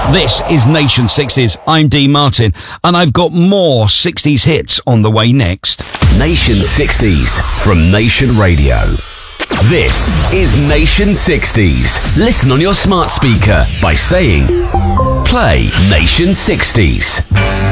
This is Nation 60s. I'm Dean Martin, and I've got more 60s hits on the way next. Nation 60s from Nation Radio. This is Nation 60s. Listen on your smart speaker by saying, play Nation 60s.